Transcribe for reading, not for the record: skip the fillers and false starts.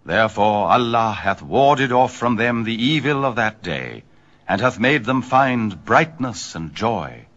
Therefore Allah hath warded off from them the evil of that day, and hath made them find brightness and joy.